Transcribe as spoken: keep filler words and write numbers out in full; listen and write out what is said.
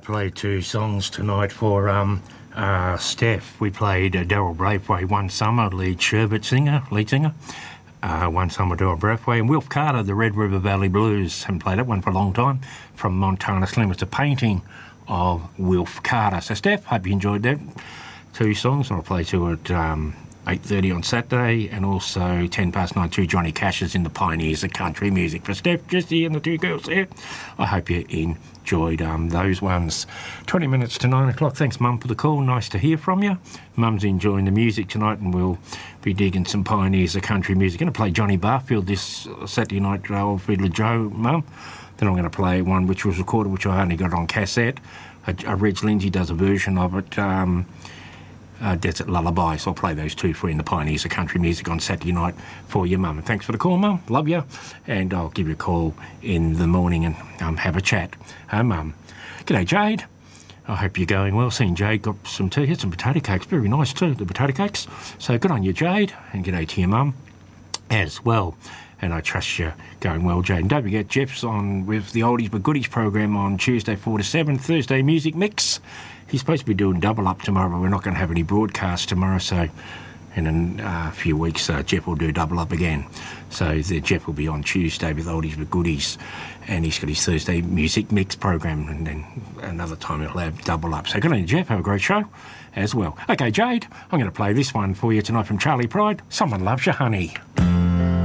played two songs tonight for um, uh, Steph. We played uh, Daryl Braithwaite, One Summer, lead sherbet singer, lead singer. Uh, One Summer, Daryl Braithwaite. And Wilf Carter, the Red River Valley Blues. Haven't played that one for a long time. From Montana Slim. It's a painting of Wilf Carter. So, Steph, hope you enjoyed that. Two songs. I'll play two at um, eight thirty on Saturday, and also ten past nine, two Johnny Cash's in the Pioneers of Country Music. For Steph, Jessie and the two girls there, I hope you enjoyed um, those ones. twenty minutes to nine o'clock. Thanks, Mum, for the call. Nice to hear from you. Mum's enjoying the music tonight, and we'll be digging some Pioneers of Country Music. Going to play Johnny Barfield this Saturday night, uh, Old Fiddler Joe, Mum. Then I'm going to play one which was recorded, which I only got on cassette. Uh, uh, Reg Lindsay does a version of it. Um, Uh, Desert Lullaby, so I'll play those two for you in the Pioneers of Country Music on Saturday night for you, Mum. And thanks for the call, Mum. Love you. And I'll give you a call in the morning and um, have a chat. Hey, Mum. G'day, Jade. I hope you're going well. Seeing Jade got some tea, had some potato cakes. Very nice too, the potato cakes. So good on you, Jade. And g'day to your Mum as well. And I trust you're going well, Jade. And don't forget, Jeff's on with the Oldies but Goodies program on Tuesday four to seven, Thursday Music Mix. He's supposed to be doing double up tomorrow, but we're not going to have any broadcast tomorrow, so in a uh, few weeks, uh, Jeff will do double up again. So the, Jeff will be on Tuesday with Oldies but Goodies, and he's got his Thursday Music Mix program, and then another time he'll have double up. So good on you, Jeff. Have a great show as well. Okay, Jade, I'm going to play this one for you tonight from Charlie Pride. Someone Loves You, Honey.